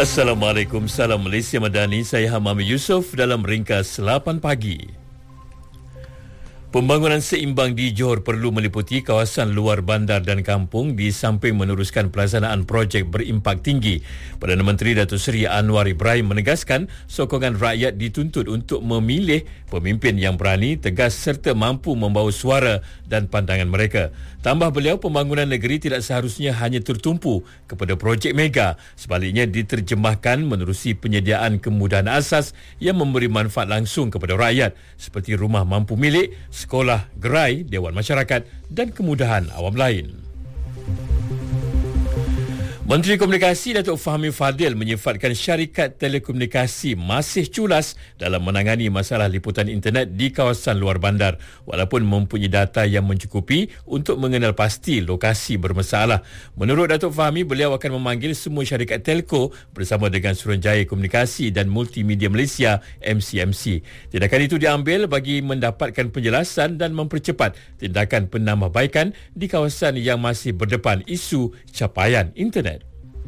Assalamualaikum, salam Malaysia Madani. Saya Hamam Yusof dalam ringkas 8 pagi. Pembangunan seimbang di Johor perlu meliputi kawasan luar bandar dan kampung di samping meneruskan pelaksanaan projek berimpak tinggi. Perdana Menteri Datuk Seri Anwar Ibrahim menegaskan sokongan rakyat dituntut untuk memilih pemimpin yang berani, tegas serta mampu membawa suara dan pandangan mereka. Tambah beliau, pembangunan negeri tidak seharusnya hanya tertumpu kepada projek mega. Sebaliknya diterjemahkan menerusi penyediaan kemudahan asas yang memberi manfaat langsung kepada rakyat seperti rumah mampu milik, sekolah, gerai, dewan masyarakat dan kemudahan awam lain. Menteri Komunikasi Datuk Fahmi Fadil menyifatkan syarikat telekomunikasi masih culas dalam menangani masalah liputan internet di kawasan luar bandar walaupun mempunyai data yang mencukupi untuk mengenal pasti lokasi bermasalah. Menurut Datuk Fahmi, beliau akan memanggil semua syarikat telco bersama dengan Suruhanjaya Komunikasi dan Multimedia Malaysia MCMC. Tindakan itu diambil bagi mendapatkan penjelasan dan mempercepat tindakan penambahbaikan di kawasan yang masih berdepan isu capaian internet.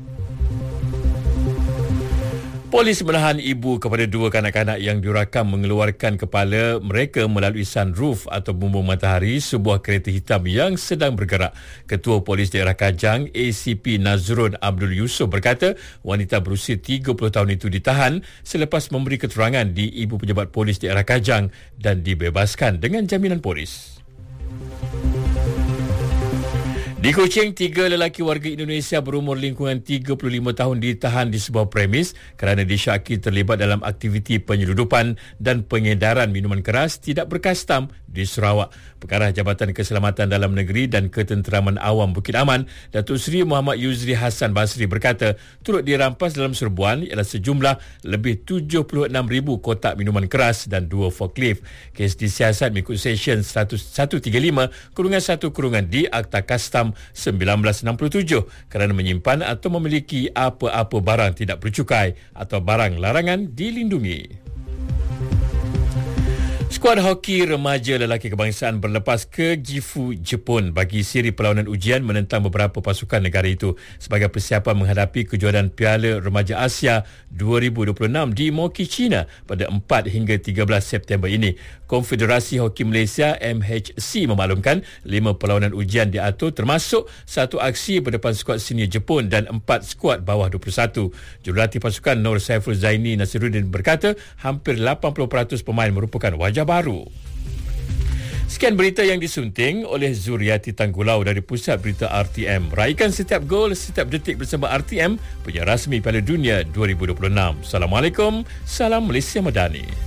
Polis menahan ibu kepada dua kanak-kanak yang dirakam mengeluarkan kepala mereka melalui sunroof atau bumbung matahari sebuah kereta hitam yang sedang bergerak. Ketua Polis Daerah Kajang, ACP Nazrun Abdul Yusof berkata wanita berusia 30 tahun itu ditahan selepas memberi keterangan di Ibu Pejabat Polis Daerah Kajang dan dibebaskan dengan jaminan polis. Di Kuching, 3 lelaki warga Indonesia berumur lingkungan 35 tahun ditahan di sebuah premis kerana disyaki terlibat dalam aktiviti penyeludupan dan pengedaran minuman keras tidak berkastam di Sarawak. Pengarah Jabatan Keselamatan Dalam Negeri dan Ketenteraman Awam Bukit Aman, Datuk Seri Muhammad Yuzri Hassan Basri berkata, turut dirampas dalam serbuan ialah sejumlah lebih 76,000 kotak minuman keras dan 2 forklift. Kes disiasat mengikut Seksyen 135/1/D Akta Kastam 1967 kerana menyimpan atau memiliki apa-apa barang tidak bercukai atau barang larangan dilindungi. Skuad hoki remaja lelaki kebangsaan berlepas ke Gifu, Jepun bagi siri perlawanan ujian menentang beberapa pasukan negara itu sebagai persiapan menghadapi kejuaraan Piala Remaja Asia 2026 di Mochi, China pada 4 hingga 13 September ini. Konfederasi Hoki Malaysia MHC memaklumkan 5 perlawanan ujian diatur termasuk 1 aksi berdepan skuad senior Jepun dan 4 skuad bawah 21. Jurulatih pasukan Nur Saiful Zaini Nasiruddin berkata hampir 80% pemain merupakan wajah baru. Sekian berita yang disunting oleh Zuriati Tanggulau dari Pusat Berita RTM. Raikan setiap gol, setiap detik bersama RTM, penyiar rasmi Piala Dunia 2026. Assalamualaikum, salam Malaysia Madani.